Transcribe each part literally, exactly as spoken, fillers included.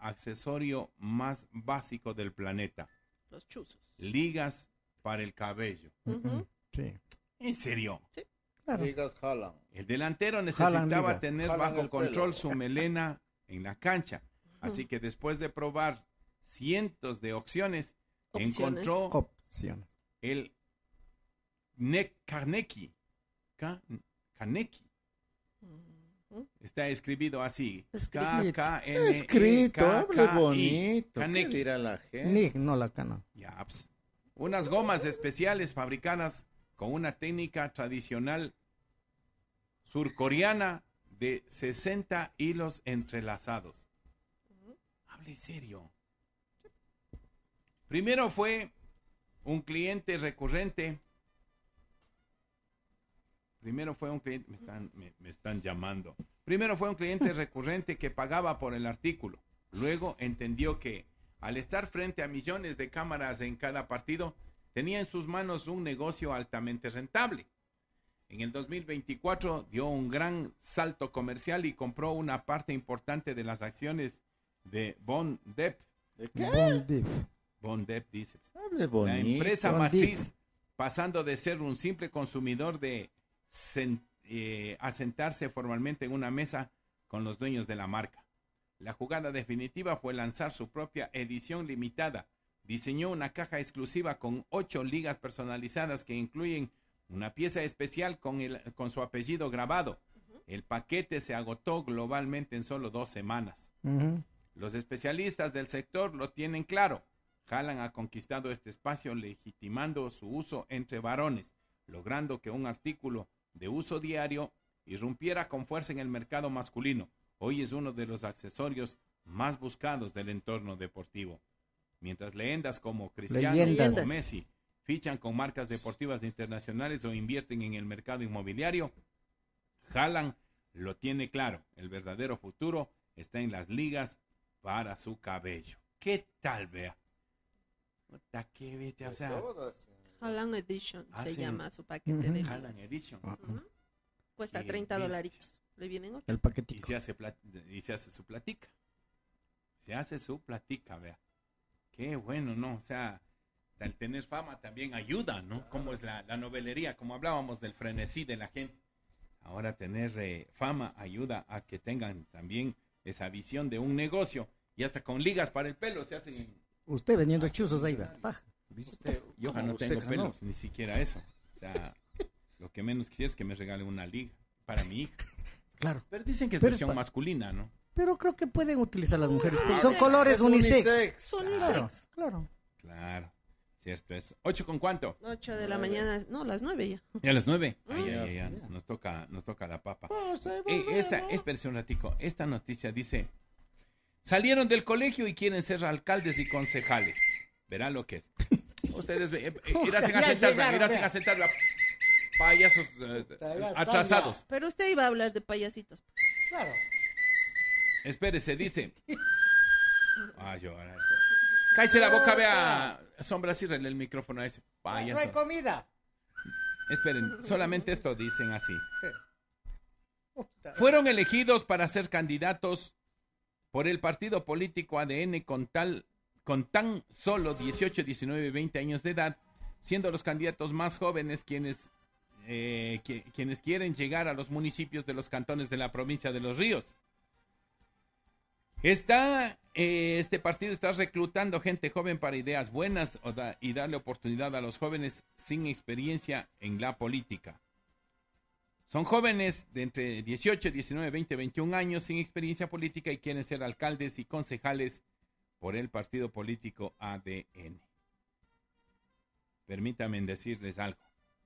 accesorio más básico del planeta. Los chuzos. Ligas para el cabello. Uh-huh. Sí. ¿En serio? Sí. Claro. Ligas jalan. El delantero necesitaba ligas. tener Jalan bajo el control pelo. su melena en la cancha. Así que después de probar cientos de opciones, Opciones. encontró Opciones. el ne- Kaneki. Ka- Kaneki. Ujú. Está escrito así. Escrito. K K N E Escrito, K hable K I. bonito. ¿Qué Kaneki. dirá la gente? Ni, no la cana. Ya, pues. Unas gomas especiales fabricadas con una técnica tradicional surcoreana de sesenta hilos entrelazados. Hable serio. Primero fue un cliente recurrente. Primero fue un cliente, me están, me, me están llamando. Primero fue un cliente recurrente que pagaba por el artículo. Luego entendió que al estar frente a millones de cámaras en cada partido, tenía en sus manos un negocio altamente rentable. En el dos mil veinticuatro dio un gran salto comercial y compró una parte importante de las acciones de Bond Dep. ¿De qué? Bond Deep. Bond Dep dice. Hable La bonito. empresa Bond matriz, pasando de ser un simple consumidor de sen- eh, a sentarse formalmente en una mesa con los dueños de la marca. La jugada definitiva fue lanzar su propia edición limitada. Diseñó una caja exclusiva con ocho ligas personalizadas que incluyen una pieza especial con, el, con su apellido grabado. El paquete se agotó globalmente en solo dos semanas. Ujú. Los especialistas del sector lo tienen claro. Haaland ha conquistado este espacio legitimando su uso entre varones, logrando que un artículo de uso diario irrumpiera con fuerza en el mercado masculino. Hoy es uno de los accesorios más buscados del entorno deportivo. Mientras leyendas como Cristiano Leyendas. o Messi fichan con marcas deportivas internacionales o invierten en el mercado inmobiliario, Haaland lo tiene claro. El verdadero futuro está en las ligas para su cabello. ¿Qué tal, vea? Puta, qué bestia, o sea, Haaland Edition se Hacen- llama su paquete Ujú. de Haaland ligas. Edition. Ah, Ujú. Cuesta Qué treinta bestia. dolaritos. Le vienen ocho. El Y paquetico. se hace plat- y se hace su platica. Se hace su platica, vea. Qué bueno, ¿no? O sea, al tener fama también ayuda, ¿no? Como es la, la novelería, como hablábamos del frenesí de la gente. Ahora tener eh, fama ayuda a que tengan también esa visión de un negocio. Y hasta con ligas para el pelo se hacen. Usted vendiendo chuzos ahí, va. Paja. Usted, yo ¿Cómo no usted tengo ganó? pelos, ni siquiera eso. O sea, lo que menos quisiera es que me regale una liga para mi hija. Claro. Pero dicen que es Pero versión pa- masculina, ¿no? Pero creo que pueden utilizar las mujeres. Unisex. Son colores Es unisex. unisex. Son Claro, unisex. claro. Claro, cierto es. ¿Ocho con cuánto? ocho de la Nueve. mañana. No, las nueve ya. Ya a las nueve. Ah, Ay, ya, ay, ay, ya. Nos toca, nos toca la papa. Pues, ahí Eh, volvemos. esta, espérese un ratico. Esta noticia dice: salieron del colegio y quieren ser alcaldes y concejales. Verán lo que es. Ustedes ve- eh, eh, irán a Ya sentar, llegaron, irán vea. a sentar la- payasos eh, Ya están, atrasados. Pero usted iba a hablar de payasitos. Claro. Espérese, dice. Ay, yo, ahora- cállese la boca, vea. Sombra, cierren el micrófono a ese No hay payaso. comida. Esperen, solamente esto dicen así. Fueron elegidos para ser candidatos por el partido político A D N con tal con tan solo dieciocho, diecinueve, veinte años de edad, siendo los candidatos más jóvenes quienes eh, qui- quienes quieren llegar a los municipios de los cantones de la provincia de Los Ríos. Está, eh, este partido está reclutando gente joven para ideas buenas o da- y darle oportunidad a los jóvenes sin experiencia en la política. Son jóvenes de entre dieciocho, diecinueve, veinte, veintiún años sin experiencia política y quieren ser alcaldes y concejales por el partido político A D N. Permítanme decirles algo.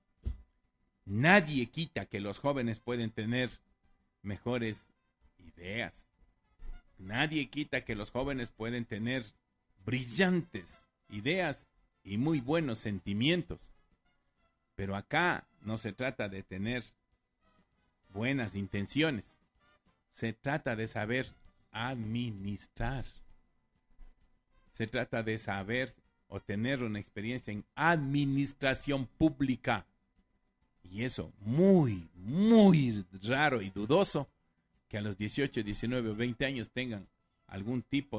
Nadie quita que los jóvenes pueden tener mejores ideas. Nadie quita que los jóvenes pueden tener brillantes ideas y muy buenos sentimientos. Pero acá no se trata de tener buenas intenciones. Se trata de saber administrar. Se trata de saber o tener una experiencia en administración pública. Y eso muy, muy raro y dudoso que a los dieciocho, diecinueve o veinte años tengan algún tipo